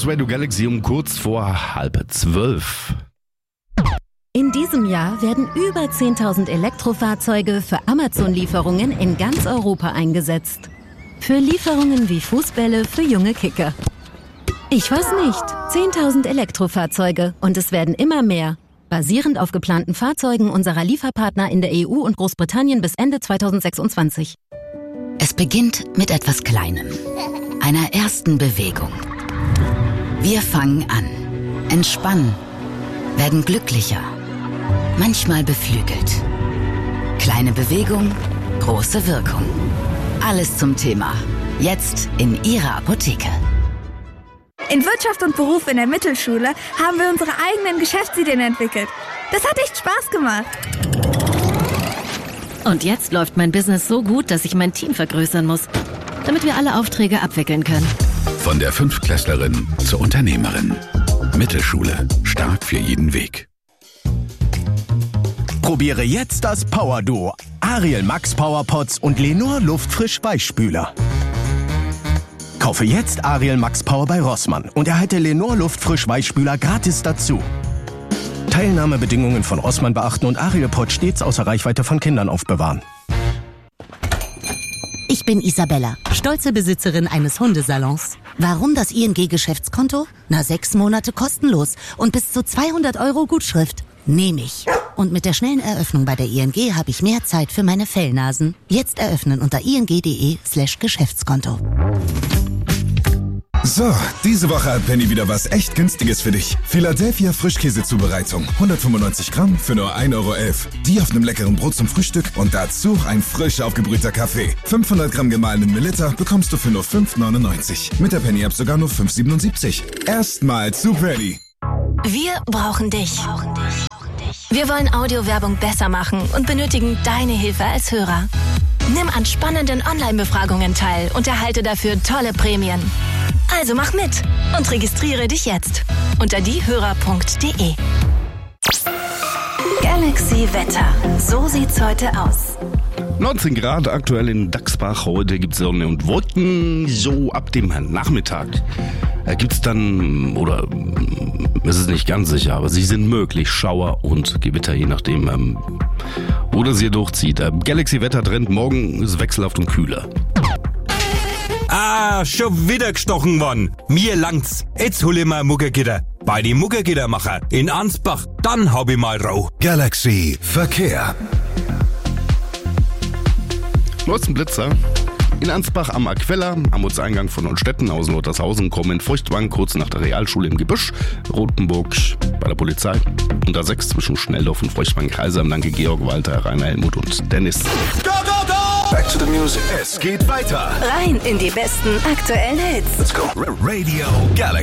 ist Radio Galaxy um kurz vor 11:30. In diesem Jahr werden über 10.000 Elektrofahrzeuge für Amazon-Lieferungen in ganz Europa eingesetzt. Für Lieferungen wie Fußbälle für junge Kicker. Ich weiß nicht. 10.000 Elektrofahrzeuge und es werden immer mehr. Basierend auf geplanten Fahrzeugen unserer Lieferpartner in der EU und Großbritannien bis Ende 2026. Es beginnt mit etwas Kleinem. Einer ersten Bewegung. Wir fangen an, entspannen, werden glücklicher, manchmal beflügelt. Kleine Bewegung, große Wirkung. Alles zum Thema. Jetzt in Ihrer Apotheke. In Wirtschaft und Beruf in der Mittelschule haben wir unsere eigenen Geschäftsideen entwickelt. Das hat echt Spaß gemacht. Und jetzt läuft mein Business so gut, dass ich mein Team vergrößern muss, damit wir alle Aufträge abwickeln können. Von der Fünftklässlerin zur Unternehmerin. Mittelschule. Stark für jeden Weg. Probiere jetzt das Power Duo. Ariel Max Power Pots und Lenor Luftfrisch Weichspüler. Kaufe jetzt Ariel Max Power bei Rossmann und erhalte Lenor Luftfrisch Weichspüler gratis dazu. Teilnahmebedingungen von Rossmann beachten und Ariel Pot stets außer Reichweite von Kindern aufbewahren. Ich bin Isabella, stolze Besitzerin eines Hundesalons. Warum das ING-Geschäftskonto? 6 Monate kostenlos und bis zu 200 € Gutschrift. Nehme ich. Und mit der schnellen Eröffnung bei der ING habe ich mehr Zeit für meine Fellnasen. Jetzt eröffnen unter ing.de/Geschäftskonto. So, diese Woche hat Penny wieder was echt Günstiges für dich. Philadelphia Frischkäsezubereitung. 195 Gramm für nur 1,11 €. Die auf einem leckeren Brot zum Frühstück und dazu ein frisch aufgebrühter Kaffee. 500 Gramm gemahlenen Melitta bekommst du für nur 5,99 €. Mit der Penny-App sogar nur 5,77 €. Erstmal zu Penny. Wir brauchen dich. Wir wollen Audiowerbung besser machen und benötigen deine Hilfe als Hörer. Nimm an spannenden Online-Befragungen teil und erhalte dafür tolle Prämien. Also mach mit und registriere dich jetzt unter diehörer.de. Galaxy Wetter. So sieht's heute aus. 19 Grad aktuell in Dachsbach. Heute gibt es Sonne und Wolken. So ab dem Nachmittag gibt es dann, oder es ist nicht ganz sicher, aber sie sind möglich, Schauer und Gewitter, je nachdem, wo das hier durchzieht. Galaxy Wetter Trend, morgen ist wechselhaft und kühler. Schon wieder gestochen worden. Mir langt's. Jetzt hol ich mal Muggergitter. Bei die Muggergittermacher in Ansbach, dann hab ich mal Rau. Galaxy Verkehr. Neuesten Blitzer. In Ansbach am Aquella, am Ortseingang von Nordstetten aus Norddershausen kommen Feuchtwagen kurz nach der Realschule im Gebüsch, Rotenburg bei der Polizei, unter 6 zwischen Schnelldorf und Feuchtwagen-Kreise am Danke Georg, Walter, Rainer, Helmut und Dennis. Go, go, go! Back to the music. Es geht weiter. Rein in die besten aktuellen Hits. Let's go. Radio Galaxy.